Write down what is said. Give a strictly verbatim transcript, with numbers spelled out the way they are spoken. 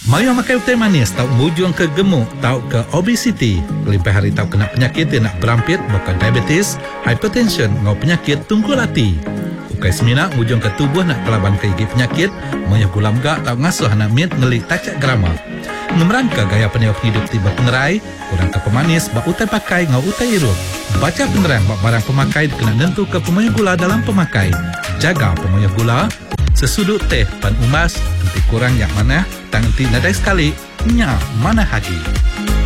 Mayo makan teh manis tau mujung ke gemuk, tau ke obesiti. Lebih hari tau kena penyakit yang nak berampit, bukan diabetes, hypertension, ngau penyakit tungkul hati. Ukai semina mujung ke tubuh nak kelaban ke igi penyakit, mayo gulam gak tau ngasuh anak mit ngelik tacak grama. Ngemerangka gaya peniok hidup tiba pengerai, kurang ke pemanis, bak utai pakai ngau utai irup. Baca penerang bak barang pemakai kena nentu ke pemayo gula dalam pemakai. Jaga pemayo gula. Sesudut teh pan umas, nanti kurang yang mana, tang nanti nadai sekali, nyak mana hagi.